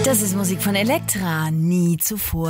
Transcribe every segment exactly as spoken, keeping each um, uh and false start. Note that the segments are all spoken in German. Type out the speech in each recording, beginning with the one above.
Das ist Musik von Elektra, nie zuvor.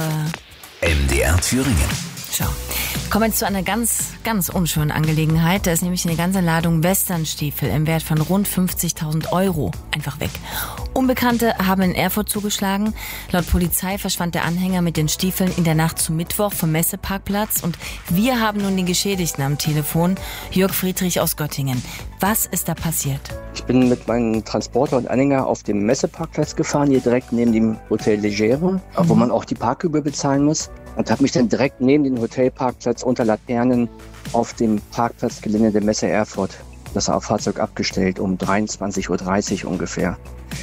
M D R Thüringen. Schau, kommen wir jetzt zu einer ganz, ganz unschönen Angelegenheit. Da ist nämlich eine ganze Ladung Westernstiefel im Wert von rund fünfzigtausend Euro einfach weg. Unbekannte haben in Erfurt zugeschlagen. Laut Polizei verschwand der Anhänger mit den Stiefeln in der Nacht zum Mittwoch vom Messeparkplatz. Und wir haben nun den Geschädigten am Telefon, Jörg Friedrich aus Göttingen. Was ist da passiert? Ich bin mit meinem Transporter und Anhänger auf dem Messeparkplatz gefahren, hier direkt neben dem Hotel Legere, mhm. wo man auch die Parkgebühr bezahlen muss. Und habe mich dann direkt neben dem Hotelparkplatz unter Laternen auf dem Parkplatzgelände der Messe Erfurt, das Fahrzeug abgestellt, um dreiundzwanzig Uhr dreißig ungefähr.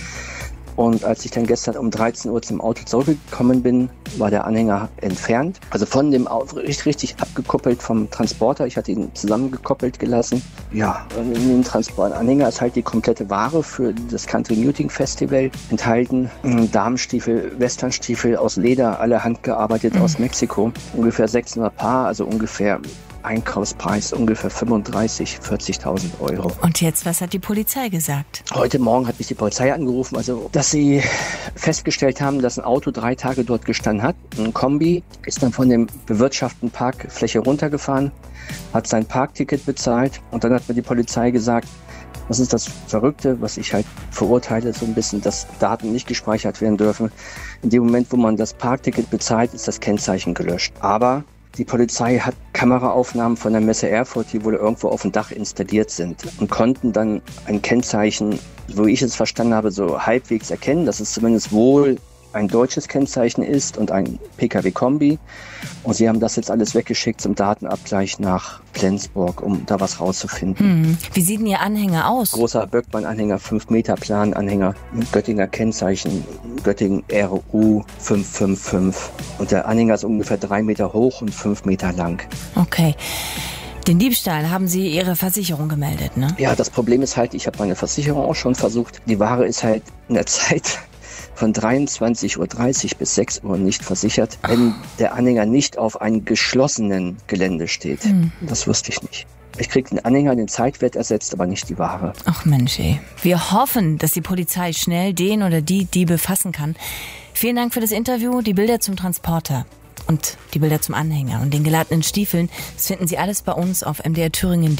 Und als ich dann gestern um dreizehn Uhr zum Auto zurückgekommen bin, war der Anhänger entfernt. Also von dem Auto richtig, richtig abgekuppelt vom Transporter. Ich hatte ihn zusammengekoppelt gelassen. Ja, und in dem Transportanhänger ist halt die komplette Ware für das Country Muting Festival enthalten. Damenstiefel, Westernstiefel aus Leder, alle handgearbeitet mhm. aus Mexiko. Ungefähr sechshundert Paar, also ungefähr Einkaufspreis ungefähr fünfunddreißigtausend, vierzigtausend Euro. Und jetzt, was hat die Polizei gesagt? Heute Morgen hat mich die Polizei angerufen, also dass sie festgestellt haben, dass ein Auto drei Tage dort gestanden hat. Ein Kombi ist dann von dem bewirtschafteten Parkfläche runtergefahren, hat sein Parkticket bezahlt und dann hat mir die Polizei gesagt, das ist das Verrückte, was ich halt verurteile, so ein bisschen, dass Daten nicht gespeichert werden dürfen. In dem Moment, wo man das Parkticket bezahlt, ist das Kennzeichen gelöscht. Aber die Polizei hat Kameraaufnahmen von der Messe Erfurt, die wohl irgendwo auf dem Dach installiert sind und konnten dann ein Kennzeichen, so wie ich es verstanden habe, so halbwegs erkennen, dass es zumindest wohl ein deutsches Kennzeichen ist und ein P K W-Kombi. Und sie haben das jetzt alles weggeschickt zum Datenabgleich nach Flensburg, um da was rauszufinden. Hm. Wie sieht denn Ihr Anhänger aus? Großer Böckmann-Anhänger, fünf Meter Plan-Anhänger, Göttinger Kennzeichen, Göttingen R U fünf fünf fünf. Und der Anhänger ist ungefähr drei Meter hoch und fünf Meter lang. Okay. Den Diebstahl haben Sie Ihre Versicherung gemeldet, ne? Ja, das Problem ist halt, ich habe meine Versicherung auch schon versucht. Die Ware ist halt in der Zeit von dreiundzwanzig Uhr dreißig bis sechs Uhr nicht versichert, wenn der Anhänger nicht auf einem geschlossenen Gelände steht. Hm. Das wusste ich nicht. Ich kriege den Anhänger, den Zeitwert ersetzt, aber nicht die Ware. Ach Mensch, ey. Wir hoffen, dass die Polizei schnell den oder die Diebe fassen kann. Vielen Dank für das Interview. Die Bilder zum Transporter und die Bilder zum Anhänger und den geladenen Stiefeln, das finden Sie alles bei uns auf m d r thüringen punkt